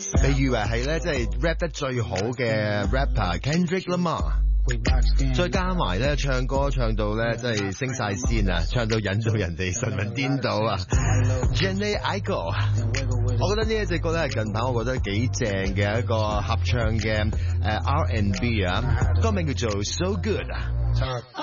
被譽為係咧，即係 rap 得最好嘅 rapper Kendrick Lamar。再加埋咧，唱歌唱到咧，真係升晒仙啊！唱到引到人哋神魂顛倒啊 ！Jhené Aiko， 我覺得呢一隻歌咧係近排我覺得幾正嘅一個合唱嘅R&B 啊，歌名叫做 So Good 啊。